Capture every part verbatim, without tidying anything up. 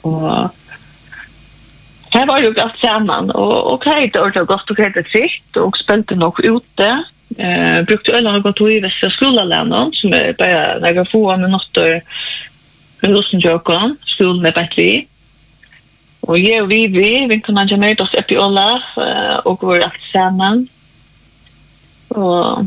Och här var ju gott samman och okej då det gott och helt fritt och spelade nog ute. Eh brukte öla gå till i västra skolan som är bara några få minuter Rosenjökon, skolan är bättre. Och jag vi vi vi kunde ju med oss upp i Olaf och gå rätt samman. Och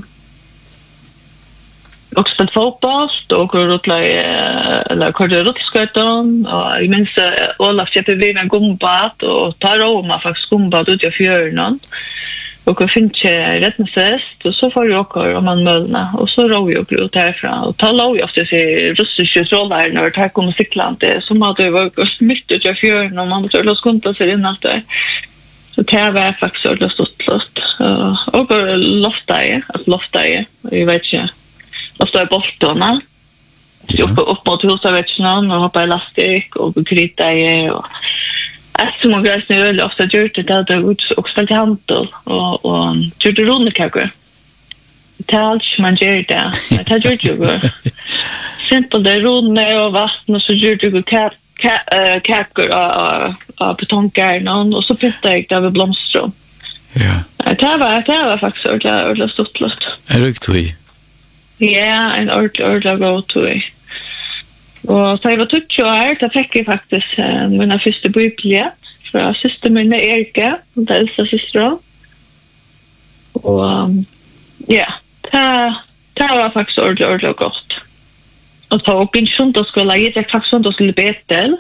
och spelade fotboll och rulla eller körde rullskøyten och jag minns Olaf köpte vi en gumbat och tar Roma faktiskt gumbat ut i fjörden. Och jag finns rättningsfest och så får jag åka om man mölna och så rör jag ut härifrån och tar lov jag att se russiska trollar när det här kommer cyklant det som hade varit mycket ut i fjörden och man måste låta skunta sig in att det så det var faktiskt så det stod lust och lofta är att lofta är jag vet inte lofta är boltarna upp upp mot huset och hoppa elastik och kryta i och Alltså som jag nu är ofta gjort det där ut och spelt handel och och gjorde rundkakor. Tals man gör det. Det har gjort ju. Simpelt det runda och vatten och så gjorde du kakor och betongkärnan och så pyttade jag där med blomster. Ja. Det var det var faktiskt ordentligt stort lust. Är det tui? Ja, en ordentligt go tui. Och så jag var tutto här, det fick jag faktiskt eh, mina första biblia från syster min Erika, den äldsta systern. Och um, ja, det, det var faktiskt ordentligt, ordentligt gott. Och så och en söndagsskola, jag gick faktiskt söndagsskola Betel.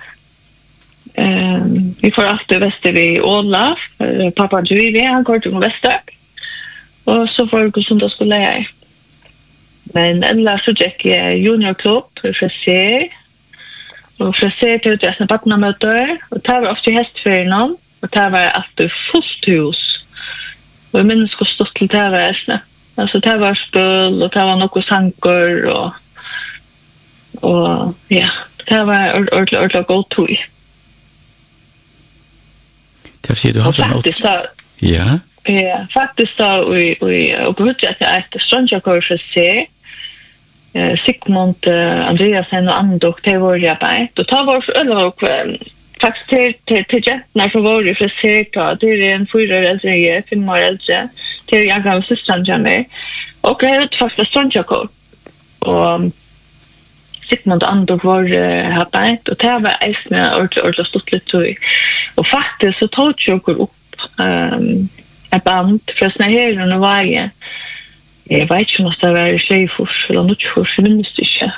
Um, vi får alltid väster vid Olaf, uh, pappa Juvi, han går till väster. Och så får vi gå söndagsskola här. Men ellers så gick jag juniorklubb för C. Och för C till det är barnamöter. Och det var ofta hästferien. Och det var alltid fullt hus. Och jag minns hur stort det var. Alltså det var spöl och det var något sankor. Och, och ja, det var ordentligt, ordentligt god tog. Det ser du har faktiskt något. Ja. Ja, faktiskt så vi vi och budget att Strandjakor för C. Eh Sigmund Andreasen och Andok det var jag på. Då tar var eller och faktiskt till till till när för var det för C ta det är en fyra eller fem år äldre till jag gav systern jag med. Och jag har faktiskt Strandjakor. Och Sigmund Andok var här på och det var äsna ordentligt stort lite. Och faktiskt så tog jag upp ehm ett band för såna här och varje. Jag vet inte om det var tjejfors eller något för jag minns inte.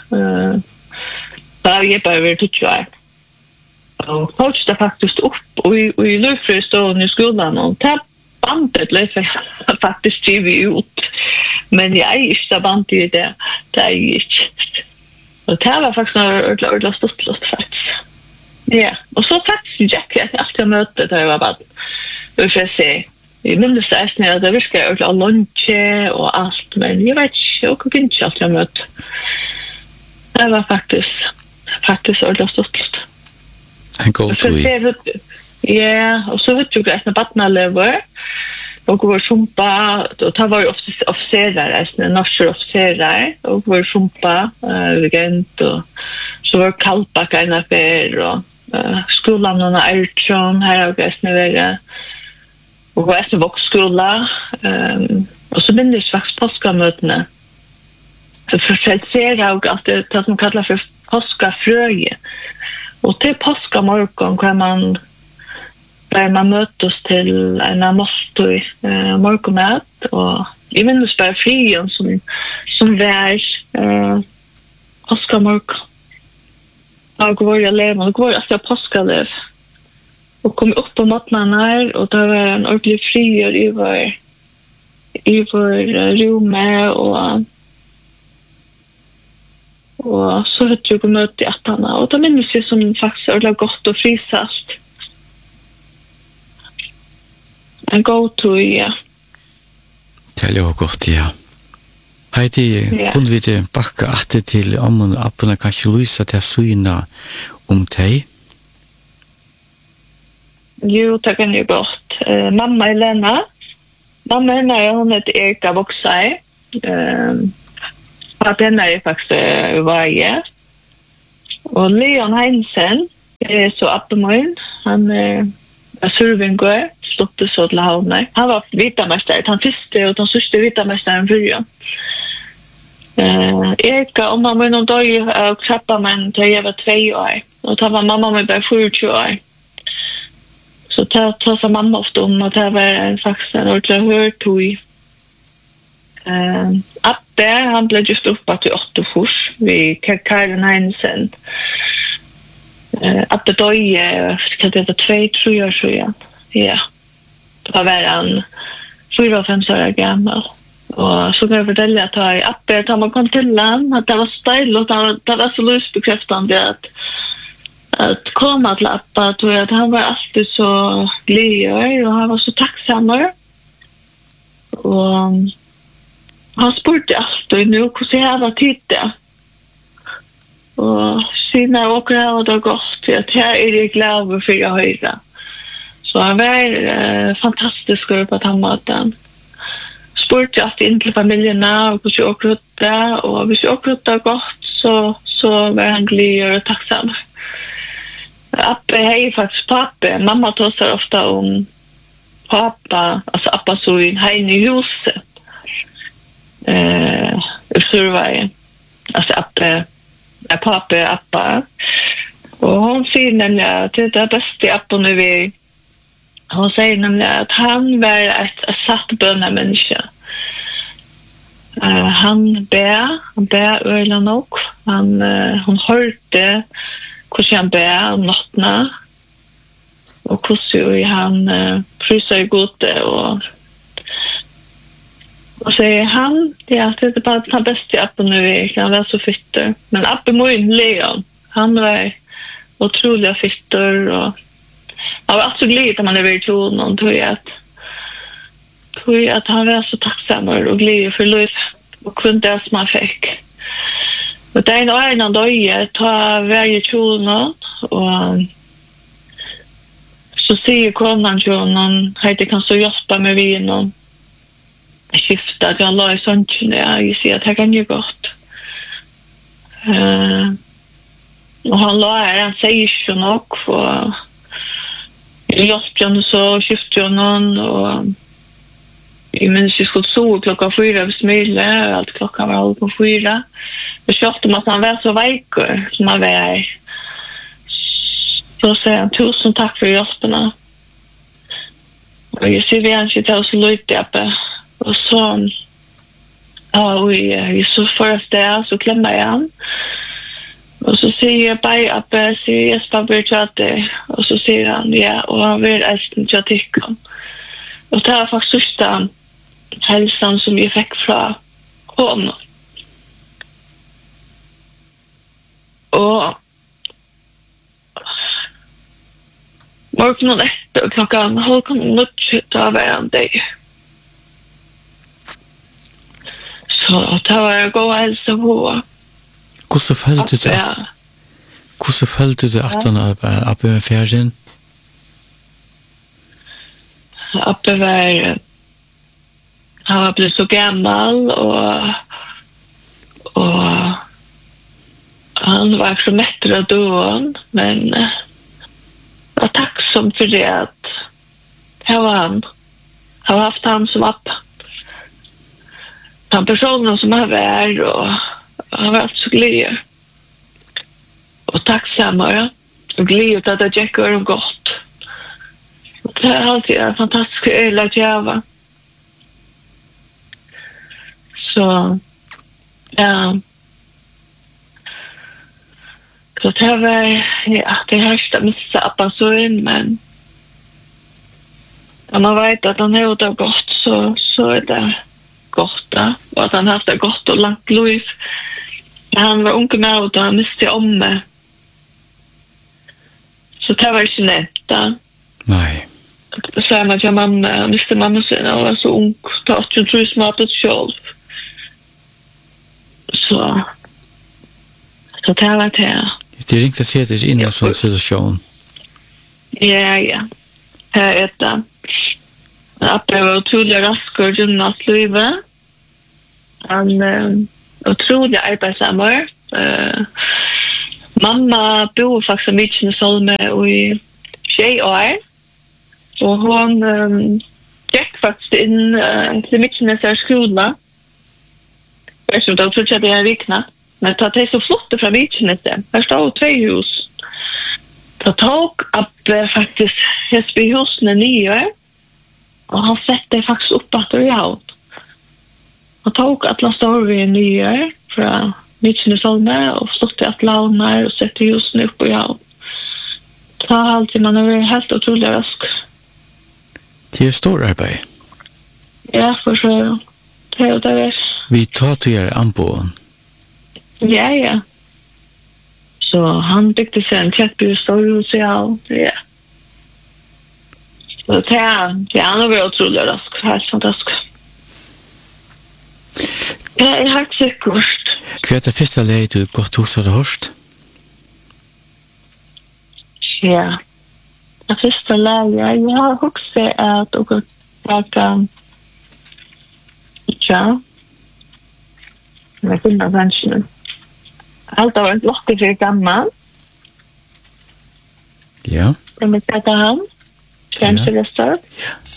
Där jag bara vill tutsa. Och coach det faktiskt upp och i Lufrö står i skolan och tar bandet lite faktiskt T V ut. Men jag är inte band i det. Det är inte. Och det var faktiskt något ordentligt stort lust faktiskt. Ja, och så faktiskt Jack jag alltid mötte där jag var bara. Vi får se. Jag minns att det virkar att lunch och allt, men jag vet inte, jag kunde inte allt jag mött. Det var faktiskt, faktiskt ordentligt stort. En god tui. Ja, och så vet jag att när barnen lever, och går sumpa, och det var ju officerare, norska officerare, och går sumpa, regent, och så var Kalpak en affär, och skolan och Ertron, här har jag snöväret. Och var efter voxskola um, och så minns jag faktiskt påskamötena. För förfältsera och allt det, det som kallas för påskafröje. Och till påskamorgon kan man där man möts till en måltid uh, morgonmat och jag minns bara frien som, som var uh, påskamorgon. Och var jag lever, och var jag påskalev. Och kom upp på matmarna och det var en ordentlig frier i vår, i vår rumme och, och så vet jag om möte i attarna. Och det minns jag som faktiskt är gott och frisalt. En god tog, ja. Det är gott, ja. Heidi, ja. Kunne vi det bakka atter til om og appene kanskje lysa til syna om deg? Jo, det kan ju gott. Uh, mamma Elena. Mamma henne är hon heter Erika Voxai. Uh, pappa henne är faktiskt uh, varje. Och Leon Heinsen. Eh, så Appemoin, han eh, er survingur, sluppte så til havna. Han var vitamester, han fyrste og den sørste vitamesteren fyrja. Eh, jeg om mamma min døy og krabba men til jeg var tvei år, og da var mamma min bare tjuefire år. Så da sa mamma ofte om at det var faktisk en ordentlig hørt ui. Uh, Appe, han ble just oppa til åtte fors ved Karen Heinsen. Uh, Appe døye, hva det var tvei, tre år siden. Ja, da var han fyra og fem år gammel. Og så kan jeg fortelle at jeg Appe, da man kom til han, at det var steil, og det var så løsbekreftende at att komma till Appa, tror jag att han var alltid så glad och han var så tacksammare. Och han spurte alltid nu hur jag var tid det. Och sen när jag åker av det gott, att här är det glad för att höra. Så han var eh, fantastisk på att han maten. Spurte alltid in till familjerna och hur jag åker ut det. Och hvis jag åker ut det gott så, så var han glad och tacksam. Appe hej faktiskt pappa. Mamma talar ofta om pappa, alltså Appa så in här i huset. Eh, survejen. Alltså Appe är pappa Appa. Och hon säger nämligen att det är bästa Appa nu vi. Hon säger nämligen att han var ett satt bönamänniska. Uh, han ber, han ber öarna nog. Han, uh, hon hörde hur han ber om nattna. Och hur han uh, frysar i gode. Och, och säger han, ja, det är bara den bästa appen nu. Han var så fitter. Men appen Moin Leon, han var otroliga fitter. Och han var så glad att man är vid tonen. Tror jag att tror jag att han var så tacksam och glad för liv och kunde det som han fick. Och det är en annan dag ta varje tonen och så säger konan till honom att det kan så hjälpa med vinen skifta att han la i sånt jag ser att det kan ju gott. Uh, och han la här, han säger så nog och jag hjälpte honom så skiftade honom och jag minns jag skulle sova klockan fyra vid Smyle, allt klockan var halv på fyra. Jag köpte mig att han var så vejkor som han var. Så säger han tusen tack för hjälperna. Och jag ser vi anser till oss lite uppe. Och så, ja, och jag så först där så klämmer jag han. Och så säger jag bara uppe, säger jag spabbor till och så säger han ja, och han vill älskning till att tycka. Och det var faktiskt första hälsan som jag fick från honom. Och morgonen efter klockan halv minutt av en dag. Så det var jag gå och hälsa på. Hur så följde du det? Hur så följde du att han uppe med färgen? Uppe var han var blivit så gammal och och han var så mättad då men jag var tacksam för det att här var han har haft han som app han personen som har varit och han var så glad och tacksam och glad att det gick och gott. Det är alltid en fantastisk öl att göra. Så, ja. Så det var, ja, det härsta missa appa så in, men om man vet att han har det gott så, så är det gott. Ja. Och att han har haft det gott och långt liv. Han var unge med och han miste om mig. Så det var inte nätt. Nej. Så är man att jag mamma, miste mamma sen och var så ung. Det var ju tror smakat själv. Så så det var det. Det är inte så att det är in i en sån situation. Ja, ja. Det är det. Appe var otroligt rask och gynnat livet. Han är otroligt arbetsammare. mamma bor faktiskt i Mykonosholme i tjej år. Och hon um, gick faktiskt in uh, till Mykonos skola. Jag tror att det är en vikna. Men det är så flott från Mykonos. Här står två hus. Det tog att uh, faktiskt Hesby husen är nya. Och han sätter faktiskt upp att det är allt. Han tog att la står vi nya från Mykonosholme och stått att launar och sätter husen upp och allt. Det har alltid man har varit helt otroligt rask. Det är stor arbete. Ja, för så det är det. Vi tar till er anbån. Ja, ja. Så han byggde sig en tvättby stor hus och allt. Ja. Så det är, ja, han har varit otroligt rask. Helt fantastiskt. Ja, jag har inte säkert. Hva er det første leie du godt hos hadde hørst? Ja. Det første leie, jeg har også at dere tager ja. Jeg finner kanskje. Alt har vært lokket for gammel. Ja. Det med tager han. Kanskje det står. Ja.